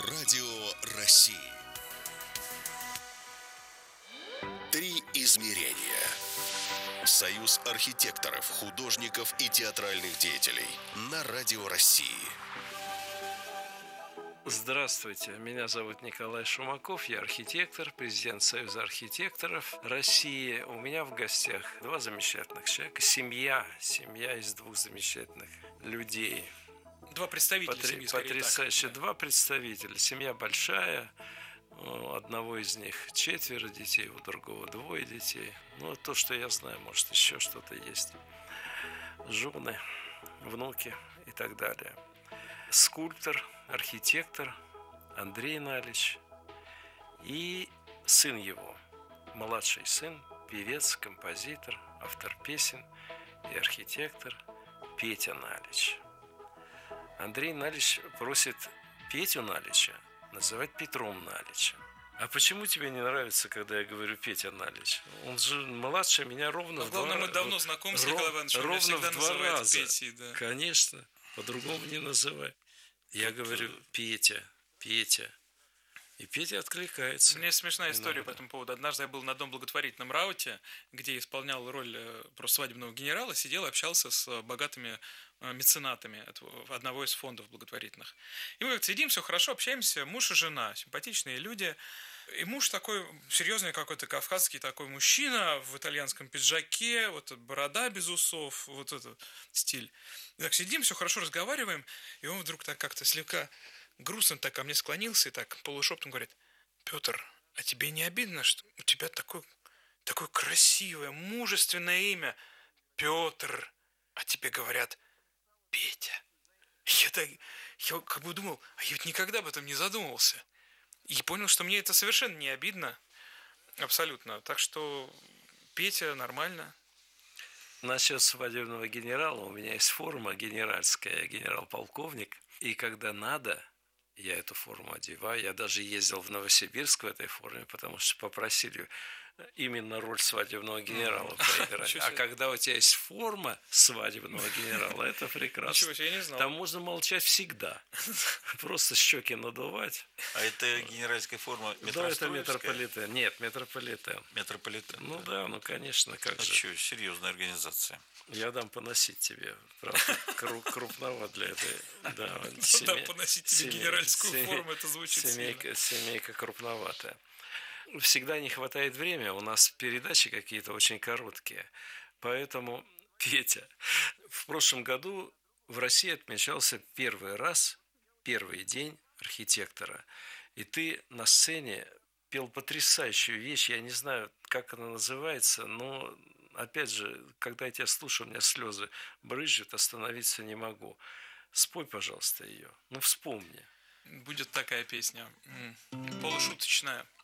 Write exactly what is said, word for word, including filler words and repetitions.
Радио России. Три измерения. Союз архитекторов, художников и театральных деятелей на Радио России. Здравствуйте, меня зовут Николай Шумаков, я архитектор, президент Союза архитекторов России. У меня в гостях два замечательных человека, семья, семья из двух замечательных людей. Два представителя Потр... семьи, скорее Потрясающе, так. два представителя. Семья большая, у одного из них четверо детей, у другого двое детей. Ну, то, что я знаю, может, еще что-то есть. Жены, внуки и так далее. Скульптор, архитектор Андрей Налич и сын его, младший сын, певец, композитор, автор песен и архитектор Петя Налич. Андрей Налич просит Петю Налича называть Петром Наличем. А почему тебе не нравится, когда я говорю Петя Налич? Он же младше меня ровно Но в два раза. Главное, мы давно знакомы с Ров... Николаем Ивановичем. Ровно всегда в два раза. Петей, да. Конечно, по-другому не называй. Я говорю Петя, Петя. И Петя откликается. У меня есть смешная история иногда по этому поводу. Однажды я был на Дом благотворительном Рауте, где исполнял роль просто свадебного генерала, сидел и общался с богатыми меценатами одного из фондов благотворительных. И мы как-то сидим, все хорошо, общаемся, муж и жена, симпатичные люди. И муж такой серьезный какой-то кавказский такой мужчина в итальянском пиджаке, вот борода без усов, вот этот стиль. И так сидим, все хорошо разговариваем, и он вдруг так как-то слегка грустно так ко мне склонился и так полушептом говорит: Петр, а тебе не обидно, что у тебя такое, такое красивое, мужественное имя Петр, а тебе говорят Петя? Я так, я как бы думал, а я ведь никогда об этом не задумывался. И понял, что мне это совершенно не обидно. Абсолютно. Так что Петя нормально. Насчет свадебного генерала у меня есть форма генеральская, я генерал-полковник. И когда надо, я эту форму одеваю. Я даже ездил в Новосибирск в этой форме, потому что попросили именно роль свадебного генерала поиграть. А когда у тебя есть форма свадебного генерала, это прекрасно. Ничего себе, я не знал. Там можно молчать всегда. Просто щеки надувать. А это генеральская форма Да, это метростроевская? метрополитен. Нет, метрополитен. Метрополитен. Ну да, ну конечно, как А же. что, серьезная организация. Я дам поносить тебе. Правда, крупноват для этой. Да, Да, поносить тебе генеральскую форму, это звучит семейка, семейка крупноватая. Всегда не хватает времени, у нас передачи какие-то очень короткие. Поэтому, Петя, в прошлом году в России отмечался первый раз, первый день архитектора. И ты на сцене пел потрясающую вещь, я не знаю, как она называется, но, опять же, когда я тебя слушаю, у меня слезы брызжут, остановиться не могу. Спой, пожалуйста, ее. Ну, вспомни. Будет такая песня, полушуточная.